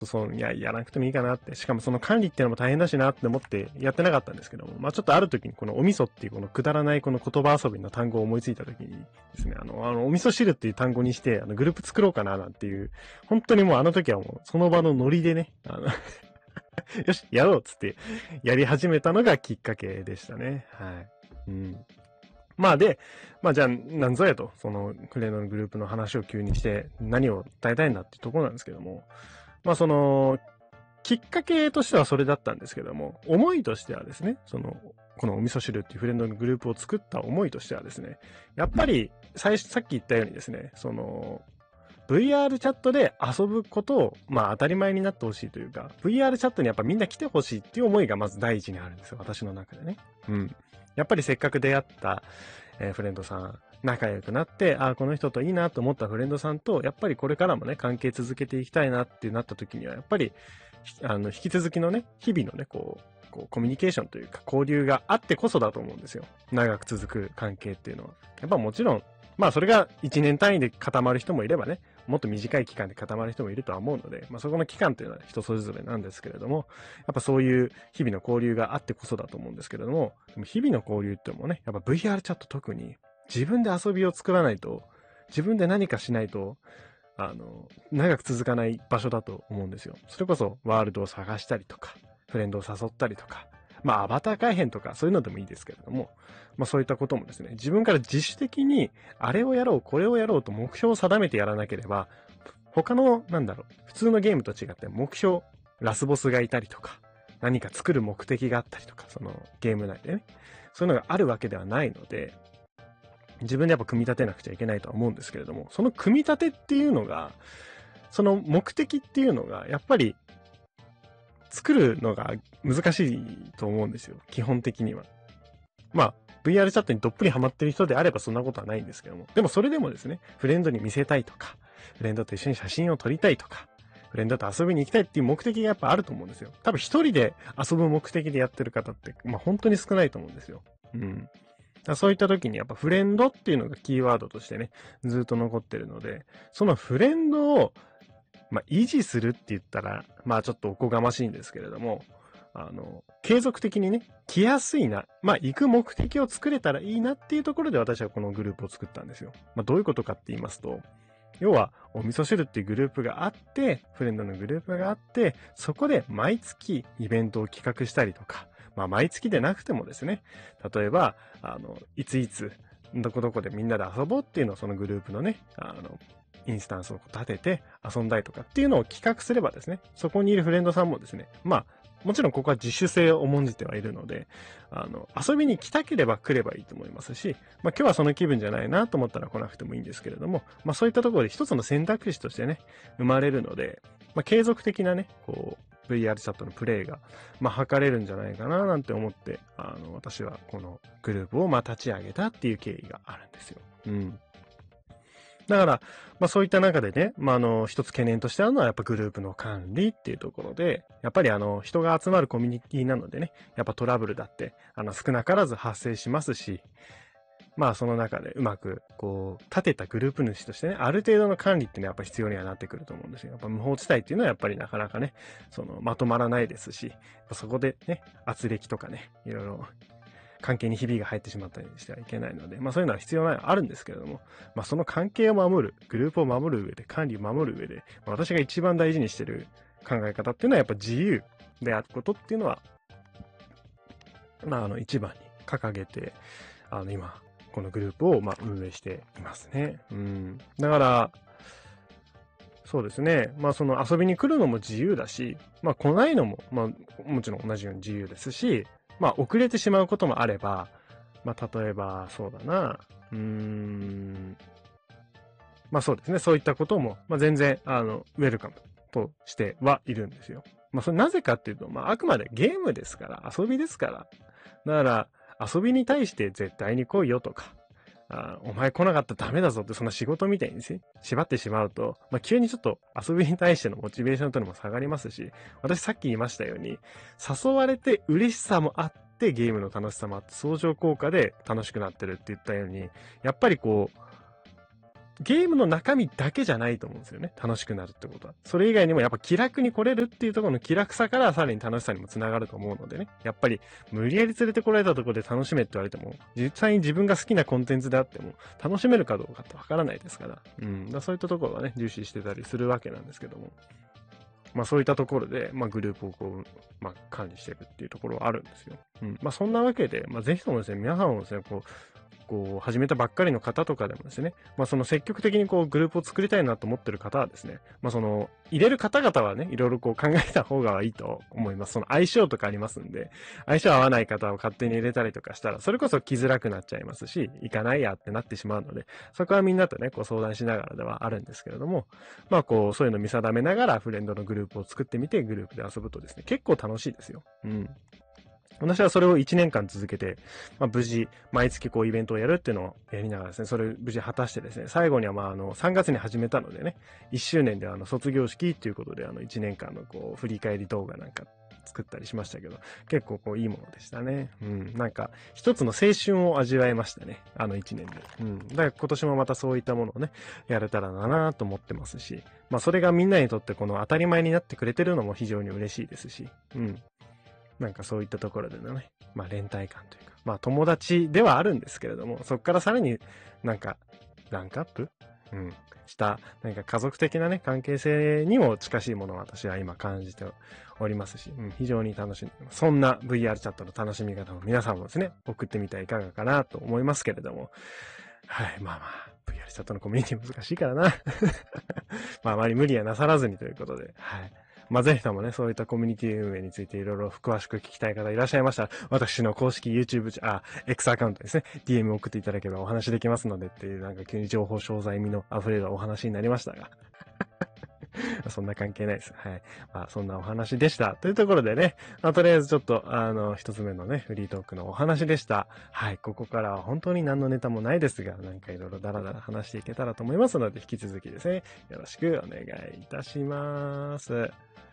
いや、やらなくてもいいかなって、しかもその管理っていうのも大変だしなって思ってやってなかったんですけども、まあちょっとある時にこのお味噌っていうこのくだらないこの言葉遊びの単語を思いついた時にですね、お味噌汁っていう単語にして、グループ作ろうかななんていう、本当にもうあの時はもうその場のノリでね、よし、やろうっつってやり始めたのがきっかけでしたね。はい。うん。まあで、まあじゃあなんぞやと、そのフレンドのグループの話を急にして何を伝えたいんだっていうところなんですけども、まあその、きっかけとしてはそれだったんですけども、思いとしてはですね、このお味噌汁っていうフレンドのグループを作った思いとしてはですね、やっぱりさっき言ったようにですね、VR チャットで遊ぶことを、まあ当たり前になってほしいというか、VR チャットにやっぱみんな来てほしいっていう思いがまず第一にあるんですよ、私の中でね。うん。やっぱりせっかく出会った、フレンドさん、仲良くなって、この人といいなと思ったフレンドさんと、やっぱりこれからもね、関係続けていきたいなってなった時には、やっぱり、引き続きのね、日々のね、コミュニケーションというか、交流があってこそだと思うんですよ。長く続く関係っていうのは。やっぱもちろん、まあそれが1年単位で固まる人もいればね、もっと短い期間で固まる人もいるとは思うので、まあそこの期間というのは人それぞれなんですけれども、やっぱそういう日々の交流があってこそだと思うんですけれども、でも日々の交流ってもね、やっぱ VR チャット特に自分で遊びを作らないと、自分で何かしないと、長く続かない場所だと思うんですよ。それこそワールドを探したりとか、フレンドを誘ったりとか、まあアバター改変とかそういうのでもいいですけれども、まあそういったこともですね、自分から自主的にあれをやろう、これをやろうと目標を定めてやらなければ、他の、普通のゲームと違って目標、ラスボスがいたりとか、何か作る目的があったりとか、そのゲーム内でね、そういうのがあるわけではないので、自分でやっぱ組み立てなくちゃいけないとは思うんですけれども、その組み立てっていうのが、その目的っていうのが、やっぱり作るのが難しいと思うんですよ。基本的には。まあ、VR チャットにどっぷりハマってる人であればそんなことはないんですけども。でもそれでもですね、フレンドに見せたいとか、フレンドと一緒に写真を撮りたいとか、フレンドと遊びに行きたいっていう目的がやっぱあると思うんですよ。多分一人で遊ぶ目的でやってる方って、まあ本当に少ないと思うんですよ。うん。そういった時にやっぱフレンドっていうのがキーワードとしてね、ずっと残ってるので、そのフレンドを、まあ、維持するって言ったら、まあちょっとおこがましいんですけれども、継続的にね、来やすいな、まあ行く目的を作れたらいいなっていうところで私はこのグループを作ったんですよ。まあどういうことかって言いますと、要は、お味噌汁っていうグループがあって、フレンドのグループがあって、そこで毎月イベントを企画したりとか、まあ毎月でなくてもですね、例えば、いついつ、どこどこでみんなで遊ぼうっていうのをそのグループのね、インスタンスを立てて遊んだりとかっていうのを企画すればですね、そこにいるフレンドさんもですね、まあ、もちろんここは自主性を重んじてはいるので、遊びに来たければ来ればいいと思いますし、まあ今日はその気分じゃないなと思ったら来なくてもいいんですけれども、まあそういったところで一つの選択肢としてね、生まれるので、まあ継続的なね、VR チャットのプレイが、まあ図れるんじゃないかななんて思って、私はこのグループをまあ立ち上げたっていう経緯があるんですよ。うん。だから、まあそういった中でね、まあ一つ懸念としてあるのはやっぱグループの管理っていうところで、やっぱり人が集まるコミュニティなのでね、やっぱトラブルだって、少なからず発生しますし、まあその中でうまく、立てたグループ主としてね、ある程度の管理っていうのはやっぱ必要にはなってくると思うんですよ。やっぱ無法地帯っていうのはやっぱりなかなかね、まとまらないですし、そこでね、圧力とかね、いろいろ関係にひびが入ってしまったりしてはいけないので、まあそういうのは必要あるんですけれども、まあその関係を守る、グループを守る上で、管理を守る上で、私が一番大事にしている考え方っていうのはやっぱ自由であることっていうのは、まあ一番に掲げて、今、このグループをまあ運営していますね。うん。だから、そうですね。まあその遊びに来るのも自由だし、まあ来ないのも、まあもちろん同じように自由ですし、まあ遅れてしまうこともあれば、まあ例えばそうだな、まあそうですね。そういったことも、まあ全然、ウェルカムとしてはいるんですよ。まあそれなぜかっていうと、まああくまでゲームですから、遊びですから。だから、遊びに対して絶対に来いよとか、お前来なかったらダメだぞってそんな仕事みたいに縛ってしまうと、まあ、急にちょっと遊びに対してのモチベーションというのも下がりますし、私さっき言いましたように、誘われて嬉しさもあってゲームの楽しさもあって相乗効果で楽しくなってるって言ったように、やっぱりゲームの中身だけじゃないと思うんですよね。楽しくなるってことは。それ以外にもやっぱ気楽に来れるっていうところの気楽さからさらに楽しさにもつながると思うのでね。やっぱり無理やり連れてこられたところで楽しめって言われても、実際に自分が好きなコンテンツであっても楽しめるかどうかってわからないですから。そういったところはね、重視してたりするわけなんですけども。そういったところで、グループをこう、管理してるっていうところはあるんですよ。そんなわけで、ぜひともですね、皆さんもですね、始めたばっかりの方とかでもですね、その積極的にグループを作りたいなと思ってる方はですね、入れる方々はね、いろいろ考えた方がいいと思います。その相性とかありますんで、相性合わない方を勝手に入れたりとかしたら、それこそ来づらくなっちゃいますし、行かないやってなってしまうので、そこはみんなとね、相談しながらではあるんですけれども、そういうの見定めながらフレンドのグループを作ってみて、グループで遊ぶとですね、結構楽しいですよ。私はそれを1年間続けて、無事、毎月イベントをやるっていうのをやりながらですね、それを無事果たしてですね、最後には3月に始めたのでね、1周年で卒業式っていうことで1年間の振り返り動画なんか作ったりしましたけど、結構いいものでしたね。なんか、一つの青春を味わえましたね、1年で。だから今年もまたそういったものをね、やれたらなと思ってますし、それがみんなにとってこの当たり前になってくれてるのも非常に嬉しいですし、なんかそういったところでのね、連帯感というか、友達ではあるんですけれども、そこからさらになんか、ランクアップした、なんか家族的なね、関係性にも近しいものを私は今感じておりますし、非常に楽しんでいます。そんな VR チャットの楽しみ方を皆さんもですね、送ってみてはいかがかなと思いますけれども、はい、VR チャットのコミュニティ難しいからな。あまり無理はなさらずにということで、はい。ぜひともね、そういったコミュニティ運営についていろいろ詳しく聞きたい方いらっしゃいましたら、私の公式 X アカウントですね、DM 送っていただければお話できますのでっていう、なんか急に情報商材味の溢れるお話になりましたが。そんな関係ないです。はい。そんなお話でした。というところでね、とりあえずちょっと、一つ目のね、フリートークのお話でした。はい。ここからは本当に何のネタもないですが、なんかいろいろダラダラ話していけたらと思いますので、引き続きですね、よろしくお願いいたします。